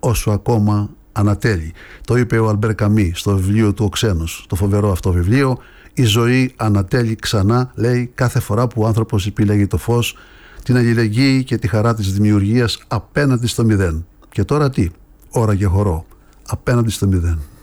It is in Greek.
όσο ακόμα ανατέλει. Το είπε ο Αλμπέρ Καμί στο βιβλίο του «Ο Ξένος», το φοβερό αυτό βιβλίο. Η ζωή ανατέλει ξανά, λέει, κάθε φορά που ο άνθρωπος επιλέγει το φως, την αλληλεγγύη και τη χαρά της δημιουργίας απέναντι στο μηδέν. Και τώρα τι? Ώρα και χορό απέναντι στο μηδέν.